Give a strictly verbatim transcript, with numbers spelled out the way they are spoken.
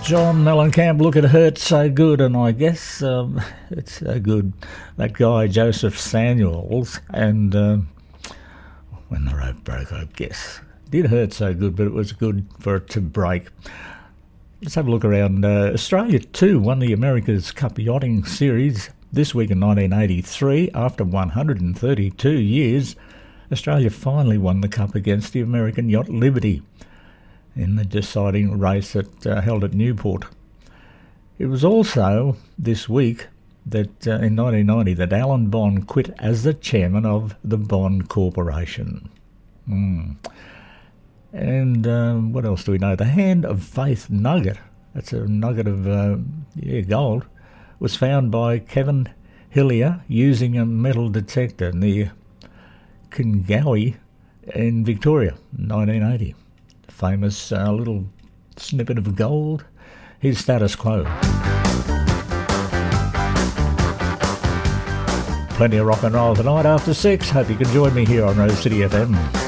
John Mellencamp, look, it hurts so good, and I guess um, it's so good. That guy, Joseph Samuels, and uh, when the rope broke, I guess. It did hurt so good, but it was good for it to break. Let's have a look around. Uh, Australia, too, won the America's Cup Yachting Series this week in nineteen eighty-three. After one hundred thirty-two years, Australia finally won the Cup against the American yacht Liberty in the deciding race that uh, held at Newport. It was also this week that uh, in nineteen ninety that Alan Bond quit as the chairman of the Bond Corporation. Mm. And um, what else do we know? The Hand of Faith nugget, that's a nugget of uh, yeah gold, was found by Kevin Hillier using a metal detector near Kingawi in Victoria in nineteen eighty. Famous uh, little snippet of gold. Here's Status Quo. Plenty of rock and roll tonight after six. Hope you can join me here on Rose City F M.